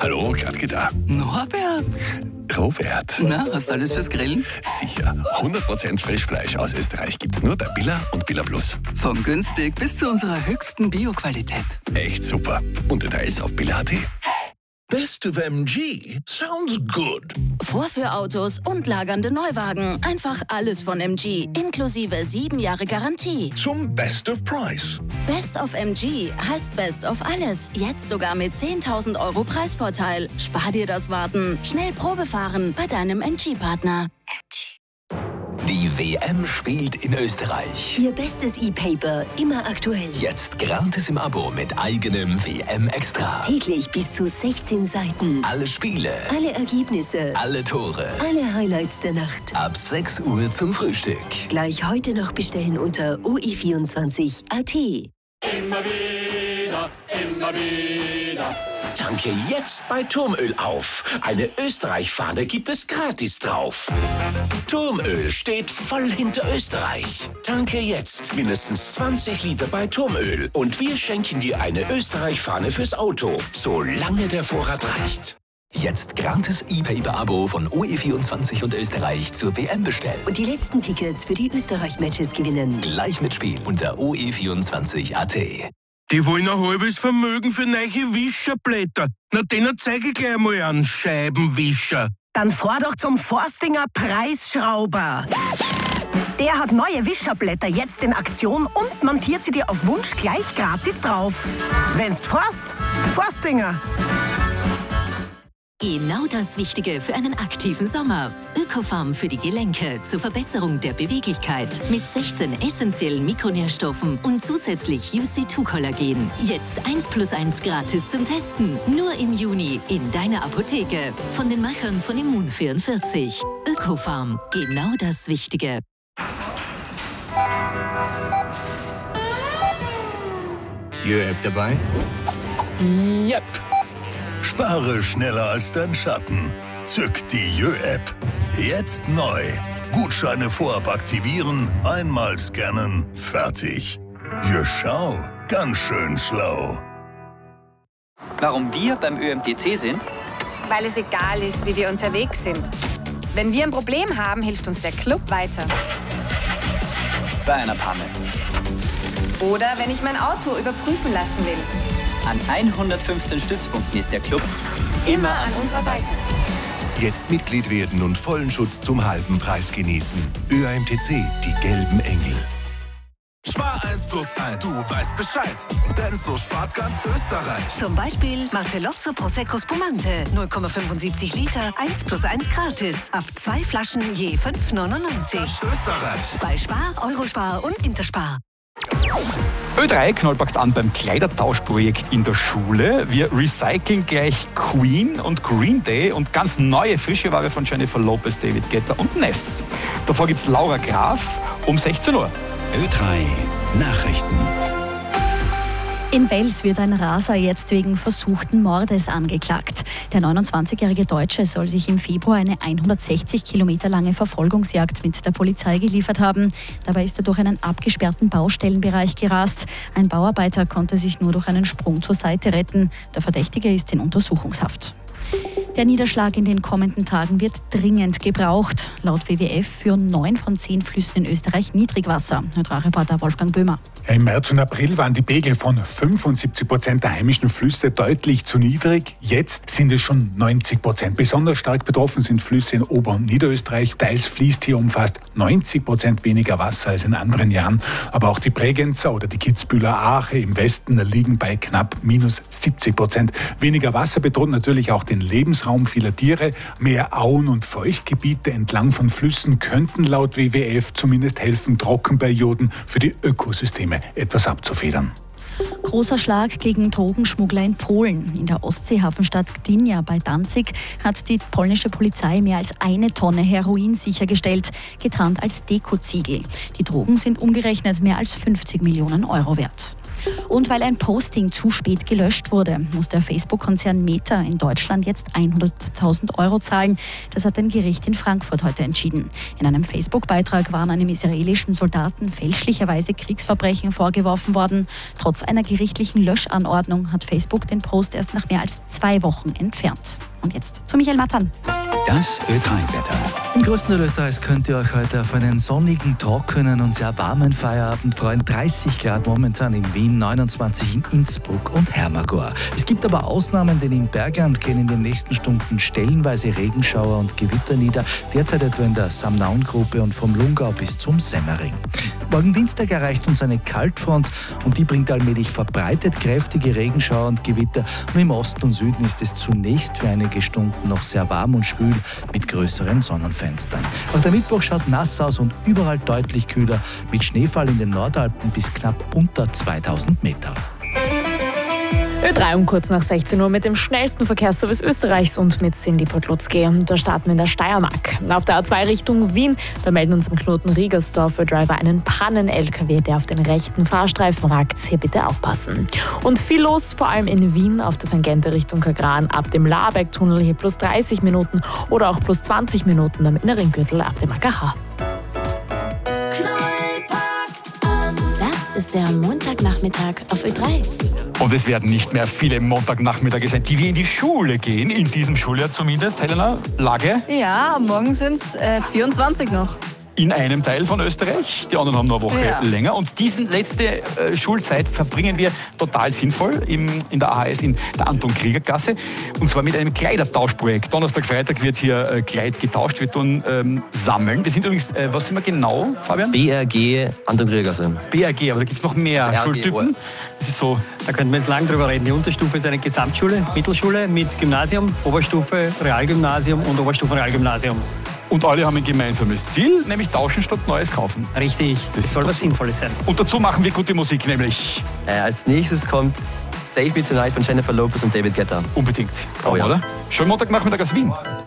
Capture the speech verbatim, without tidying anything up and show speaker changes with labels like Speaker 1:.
Speaker 1: Hallo, Gradke da.
Speaker 2: Norbert,
Speaker 1: Robert.
Speaker 2: na, hast du alles fürs Grillen?
Speaker 1: Sicher. hundert Prozent Frischfleisch aus Österreich gibt's nur bei Billa und Billa Plus.
Speaker 2: Von günstig bis zu unserer höchsten Bioqualität.
Speaker 1: Echt super. Und Details auf billa punkt at.
Speaker 3: Best of M G sounds good.
Speaker 4: Vorführautos und lagernde Neuwagen. Einfach alles von M G, inklusive sieben Jahre Garantie.
Speaker 3: Zum Best of Price.
Speaker 4: Best of M G heißt Best of alles. Jetzt sogar mit zehntausend Euro Preisvorteil. Spar dir das Warten. Schnell Probe fahren bei deinem M G-Partner.
Speaker 5: Die W M spielt in Österreich.
Speaker 6: Ihr bestes E-Paper, immer aktuell.
Speaker 5: Jetzt gratis im Abo mit eigenem W M-Extra.
Speaker 6: Täglich bis zu sechzehn Seiten.
Speaker 5: Alle Spiele,
Speaker 6: Alle Ergebnisse,
Speaker 5: alle Tore.
Speaker 6: alle Highlights der Nacht.
Speaker 5: Ab sechs Uhr zum Frühstück.
Speaker 6: Gleich heute noch bestellen unter o e vierundzwanzig punkt a t.
Speaker 7: Immer wieder, immer wieder.
Speaker 8: Tanke jetzt bei Turmöl auf. Eine Österreich-Fahne gibt es gratis drauf. Turmöl steht voll hinter Österreich. Tanke jetzt mindestens zwanzig Liter bei Turmöl und wir schenken dir eine Österreich-Fahne fürs Auto, solange der Vorrat reicht.
Speaker 5: Jetzt gratis E-Paper-Abo von O E vierundzwanzig und Österreich zur W M bestellen.
Speaker 6: Und die letzten Tickets für die Österreich-Matches gewinnen.
Speaker 5: Gleich mitspielen unter o e vierundzwanzig punkt a t.
Speaker 9: Die wollen ein halbes Vermögen für neue Wischerblätter. Na, denen zeige ich gleich mal an, Scheibenwischer.
Speaker 10: Dann fahr doch zum Forstinger Preisschrauber. Der hat neue Wischerblätter jetzt in Aktion und montiert sie dir auf Wunsch gleich gratis drauf. Wenn's forst, Forstinger.
Speaker 11: Genau das Richtige für einen aktiven Sommer. Ökofarm für die Gelenke zur Verbesserung der Beweglichkeit mit sechzehn essentiellen Mikronährstoffen und zusätzlich U C zwei Kollagen. Jetzt eins plus eins gratis zum Testen. Nur im Juni in deiner Apotheke. Von den Machern von Immun vierundvierzig. Ökofarm. Genau das Wichtige.
Speaker 12: Jö-App dabei?
Speaker 3: Yep. Spare schneller als dein Schatten. Zück die Jö-App. Jetzt neu. Gutscheine vorab aktivieren, einmal scannen, fertig. Jö, schau, ganz schön schlau.
Speaker 13: Warum wir beim Ö M T C sind?
Speaker 14: Weil es egal ist, wie wir unterwegs sind. Wenn wir ein Problem haben, hilft uns der Club weiter.
Speaker 13: Bei einer Panne.
Speaker 14: Oder wenn ich mein Auto überprüfen lassen will.
Speaker 13: An hundertfünfzehn Stützpunkten ist der Club
Speaker 14: immer an unserer Seite.
Speaker 15: Jetzt Mitglied werden und vollen Schutz zum halben Preis genießen. Ö M T C, die gelben Engel.
Speaker 16: Spar eins plus eins. Du weißt Bescheid. Denn so spart ganz Österreich.
Speaker 17: Zum Beispiel Martellozzo Prosecco Spumante. null Komma fünfundsiebzig Liter, eins plus eins gratis. Ab zwei Flaschen je fünf Komma neunundneunzig.
Speaker 16: Österreich.
Speaker 17: Bei Spar, Eurospar und Interspar.
Speaker 18: Ö drei knallpackt an beim Kleidertauschprojekt in der Schule. Wir recyceln gleich Queen und Green Day und ganz neue, frische Ware von Jennifer Lopez, David Guetta und Ness. Davor gibt's Laura Graf um sechzehn Uhr.
Speaker 5: Ö drei Nachrichten.
Speaker 19: In Wels wird ein Raser jetzt wegen versuchten Mordes angeklagt. Der neunundzwanzigjährige Deutsche soll sich im Februar eine hundertsechzig Kilometer lange Verfolgungsjagd mit der Polizei geliefert haben. Dabei ist er durch einen abgesperrten Baustellenbereich gerast. Ein Bauarbeiter konnte sich nur durch einen Sprung zur Seite retten. Der Verdächtige ist in Untersuchungshaft. Der Niederschlag in den kommenden Tagen wird dringend gebraucht. Laut W W F führen neun von zehn Flüssen in Österreich Niedrigwasser. Hydra-Reporter Wolfgang Böhmer.
Speaker 20: Im März und April waren die Pegel von fünfundsiebzig Prozent der heimischen Flüsse deutlich zu niedrig. Jetzt sind es schon neunzig Prozent. Besonders stark betroffen sind Flüsse in Ober- und Niederösterreich. Teils fließt hier um fast neunzig Prozent weniger Wasser als in anderen Jahren. Aber auch die Bregenzer oder die Kitzbüheler Ache im Westen liegen bei knapp minus siebzig Prozent. Weniger Wasser bedroht natürlich auch den Lebensraum vieler Tiere. Mehr Auen und Feuchtgebiete entlang von Flüssen könnten laut W W F zumindest helfen, Trockenperioden für die Ökosysteme etwas abzufedern.
Speaker 19: Großer Schlag gegen Drogenschmuggler in Polen. In der Ostseehafenstadt Gdynia bei Danzig hat die polnische Polizei mehr als eine Tonne Heroin sichergestellt, getarnt als Dekoziegel. Die Drogen sind umgerechnet mehr als fünfzig Millionen Euro wert. Und weil ein Posting zu spät gelöscht wurde, muss der Facebook-Konzern Meta in Deutschland jetzt hunderttausend Euro zahlen. Das hat ein Gericht in Frankfurt heute entschieden. In einem Facebook-Beitrag waren einem israelischen Soldaten fälschlicherweise Kriegsverbrechen vorgeworfen worden. Trotz einer gerichtlichen Löschanordnung hat Facebook den Post erst nach mehr als zwei Wochen entfernt. Und jetzt zu Michael Mattern.
Speaker 21: Das Ö drei Wetter. Im größten Teil Österreichs könnt ihr euch heute auf einen sonnigen, trockenen und sehr warmen Feierabend freuen. dreißig Grad momentan in Wien, neunundzwanzig in Innsbruck und Hermagor. Es gibt aber Ausnahmen, denn im Bergland gehen in den nächsten Stunden stellenweise Regenschauer und Gewitter nieder. Derzeit etwa in der Samnaun-Gruppe und vom Lungau bis zum Semmering. Morgen Dienstag erreicht uns eine Kaltfront und die bringt allmählich verbreitet kräftige Regenschauer und Gewitter. Nur im Osten und Süden ist es zunächst für einige Stunden noch sehr warm und schwül mit größeren Sonnenfenstern. Auch der Mittwoch schaut nass aus und überall deutlich kühler mit Schneefall in den Nordalpen bis knapp unter zweitausend Meter.
Speaker 22: Ö drei um kurz nach sechzehn Uhr mit dem schnellsten Verkehrsservice Österreichs und mit Cindy Podlutzki. Da starten wir in der Steiermark. Auf der A zwei Richtung Wien, da melden uns am Knoten Riegersdorf für Driver einen Pannen-L K W, der auf den rechten Fahrstreifen ragt. Hier bitte aufpassen. Und viel los, vor allem in Wien auf der Tangente Richtung Kagran ab dem Laarberg-Tunnel, hier plus dreißig Minuten oder auch plus zwanzig Minuten am inneren Gürtel ab dem A K H.
Speaker 4: Das ist der Montagnachmittag auf Ö drei.
Speaker 18: Und es werden nicht mehr viele Montagnachmittage sein, die wir in die Schule gehen, in diesem Schuljahr zumindest. Helena, Lage?
Speaker 23: Ja, morgen sind es äh, vierundzwanzig noch.
Speaker 18: In einem Teil von Österreich. Die anderen haben noch eine Woche
Speaker 23: Ja.
Speaker 18: länger. Und diese letzte äh, Schulzeit verbringen wir total sinnvoll im, in der A H S in der Anton-Krieger-Gasse. Und zwar mit einem Kleidertauschprojekt. Donnerstag, Freitag wird hier äh, Kleid getauscht. Wir tun ähm, sammeln. Wir sind übrigens, äh, was sind wir genau, Fabian?
Speaker 24: B R G Anton-Krieger-Gasse.
Speaker 18: B R G, aber da gibt es noch mehr
Speaker 24: R G,
Speaker 18: Schultypen. Das ist so.
Speaker 25: Da könnten wir jetzt lang drüber reden. Die Unterstufe ist eine Gesamtschule, Mittelschule mit Gymnasium, Oberstufe Realgymnasium und Oberstufe Realgymnasium.
Speaker 18: Und alle haben ein gemeinsames Ziel, nämlich tauschen statt Neues kaufen.
Speaker 25: Richtig, das,
Speaker 18: das
Speaker 25: soll
Speaker 18: was
Speaker 25: was Sinnvolles sein.
Speaker 18: Und dazu machen wir gute Musik, nämlich...
Speaker 24: Äh, als nächstes kommt Save Me Tonight von Jennifer Lopez und David Guetta.
Speaker 18: Unbedingt.
Speaker 24: Oh ja.
Speaker 18: Oder? Schönen Montagnachmittag aus Wien.